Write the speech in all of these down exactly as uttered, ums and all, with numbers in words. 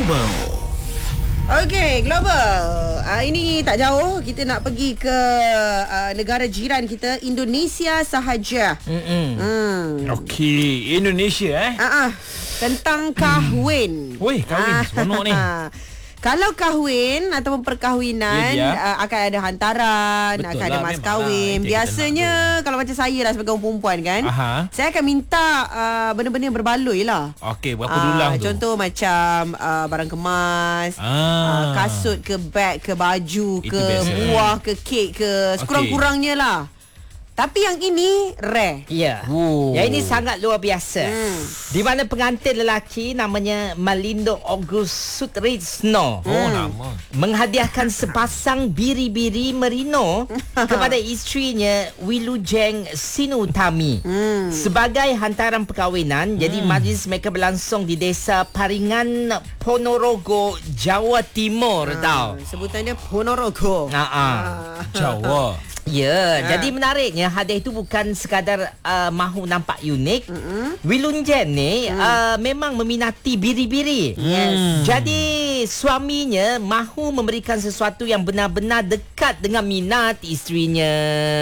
Global. Okey, global. Uh, ini tak jauh. Kita nak pergi ke uh, negara jiran kita, Indonesia sahaja. Hmm. Okey, Indonesia eh. Ah, uh-uh. Tentang kahwin. Weh, kahwin seronok ni. Kalau kahwin ataupun perkahwinan, ya, uh, akan ada hantaran, betul akan lah, ada mas memang kahwin. lah. Biasanya kalau macam saya lah sebagai orang perempuan kan, Aha. saya akan minta uh, benda-benda yang berbaloi lah. Okey, berapa Ah, dulang tu? Contoh macam uh, barang kemas, Ah. uh, kasut ke beg ke baju Itu ke biasa. buah ke kek ke, sekurang-kurangnya lah. Tapi yang ini rare. Ya. Oh. Yang ini sangat luar biasa. Hmm. Di mana pengantin lelaki namanya Malindo August Sutrisno Oh, nama. menghadiahkan sepasang biri-biri merino kepada isterinya Wilujeng Sinutami Hmm. sebagai hantaran perkahwinan. Jadi majlis mereka berlangsung di Desa Paringan, Ponorogo, Jawa Timur. Tahu. Sebutannya Ponorogo. Ha ah. Jawa. Ya, Ha. jadi menariknya hadiah itu bukan sekadar uh, mahu nampak unik. Mm-hmm. Wilunjen ni mm. uh, memang meminati biri-biri. Yes. Jadi suaminya mahu memberikan sesuatu yang benar-benar dekat dengan minat isterinya.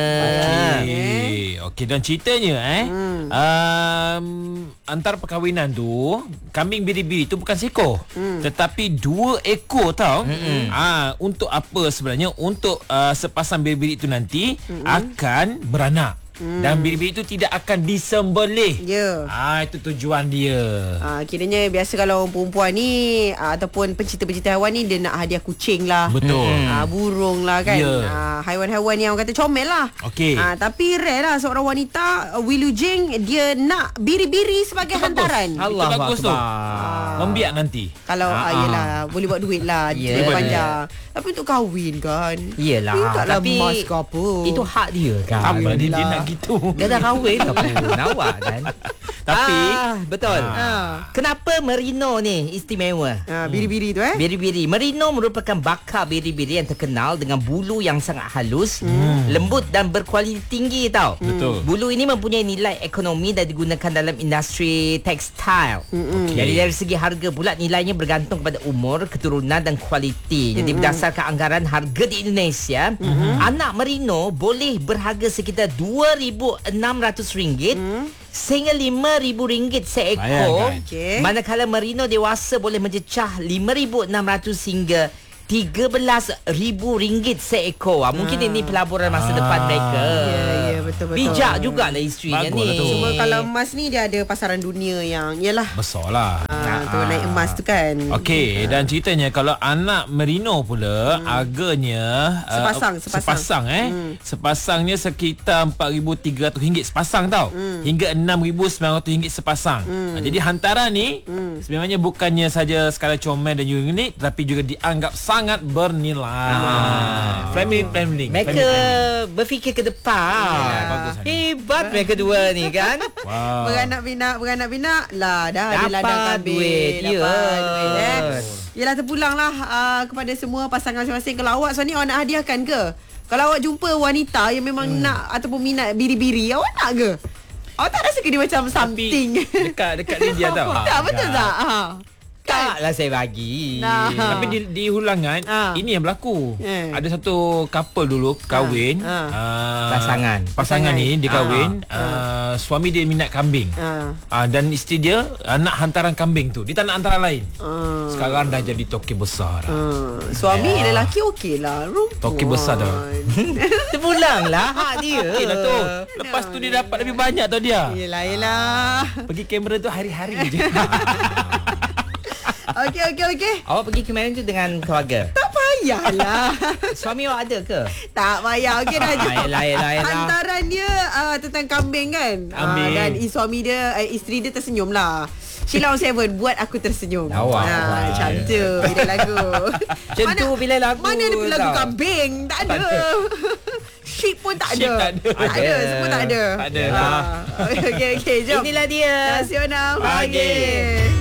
Okey. Okey, dan ceritanya eh hmm. um, antara perkahwinan tu, kambing biri-biri tu bukan seekor, hmm. tetapi dua ekor tau. Hmm. Ah, untuk apa sebenarnya? Untuk uh, sepasang biri-biri itu nanti hmm. akan beranak. Hmm. Dan biri-biri itu tidak akan disembelih. Ya. Ah, itu tujuan dia. Ah, kiranya biasa kalau orang perempuan ni ah, ataupun pencinta-pencinta haiwan ni, dia nak hadiah kucing lah. Betul. Ah, burung lah kan. Ya. Ah, haiwan-haiwan yang orang kata comel lah. Okey. Ah, tapi rare lah seorang wanita, uh, Wilujeng, dia nak biri-biri sebagai Itu hantaran. bagus. Allah Itu bagus tu. Akbar. Membiak nanti. Kalau ah, Ah, yelah, boleh buat duit lah. Ya. Duit panjang. Tapi untuk kahwin kan, Iyalah, taklah tapi emas ke apa. itu hak dia kan. Apa dia, dia Yelah. nak gitu. Dia dah kahwin apa nawak kan. Tapi ah, betul. Ah. Kenapa merino ni istimewa? Ah, biri-biri tu eh. Biri-biri. Merino merupakan bakar biri-biri yang terkenal dengan bulu yang sangat halus, hmm. lembut dan berkualiti tinggi tau. Betul. Bulu ini mempunyai nilai ekonomi dan digunakan dalam industri tekstil. Hmm. Okey. Jadi dari segi harga pula nilainya bergantung kepada umur, keturunan dan kualiti. Jadi Hmm. berdasarkan anggaran harga di Indonesia, hmm. anak merino boleh berharga sekitar dua ribu enam ratus ringgit hmm. sehingga lima ribu ringgit seekor. Bayangkan. Okey. Manakala merino dewasa boleh mencecah lima ribu enam ratus hingga tiga belas ribu ringgit seekor. Ah, mungkin ini pelaburan masa Ah. depan mereka. Ya, ya, betul-betul. Bijak jugalah isterinya Bagus ni. lah tu. Cuma kalau emas ni dia ada pasaran dunia yang yalah. besar lah. Ah, tu naik emas tu kan. Okey, dan ceritanya kalau anak merino pula hmm. harganya Sepasang, uh, sepasang. sepasang eh. Hmm. Sepasangnya sekitar empat ribu tiga ratus ringgit sepasang tau. Hmm. Hingga enam ribu sembilan ratus ringgit sepasang. Hmm. Jadi hantaran ni hmm. sebenarnya bukannya saja sekadar comel dan unik, tapi juga dianggap sangat bernilai. Ah. Family planning. Mereka family planning. berfikir ke depan. Ya, bagus, Hani. Hebat mereka dua ni kan. Wow. Beranak pinak, beranak pinak lah dah ada Dapat ladang kambing. duit, Dapat ya. duit eh. Yelah, terpulanglah uh, kepada semua pasangan masing-masing. Kalau awak sebenarnya awak nak hadiahkan ke? Kalau awak jumpa wanita yang memang hmm. nak ataupun minat biri-biri, awak nak ke? Awak tak rasa ke dia macam something? Dekat dekat ni dia tau. Tak, betul tak? Ha. Taklah saya bagi. Nah. Tapi di, di Hulangan Ah. ini yang berlaku. Eh. Ada satu couple dulu kahwin. Ah. Ah, Pasangan. Pasangan ni dia Ah. kahwin. Ah, suami dia minat kambing. Ha. Ah, dan isteri dia ah, nak hantaran kambing tu. Dia tak nak hantaran lain. Ah. Sekarang dah jadi toki besar. Ah. Suami lelaki okey lah. Rumput. Toki besar dah. Terpulanglah hak dia. Okey lah tu. Lepas tu dia dapat lebih banyak tau dia. Yelah, yelah. Pergi kamera tu hari-hari je. Okey, okey, okey. Awak pergi ke mana tu dengan keluarga? Tak payahlah. Suami awak ada ke? Tak payah. Okey dah. Ah, yelah, yelah, yelah. Hantaran dia uh, tentang kambing kan. Kambing. Uh, dan i- suami dia, uh, isteri dia tersenyum lah. Sheila on Seven buat aku tersenyum. Awak. Ha, macam tu bila lagu. Macam tu bila lagu, Mana ada lagu tau. kambing? Tak ada. Sheep pun tak Sheep ada. tak ada. Tak ada. Ada. Semua tak ada. Tak ada. Ha. Okey, okey, jom. Inilah dia. Nasional Pagi. pagi.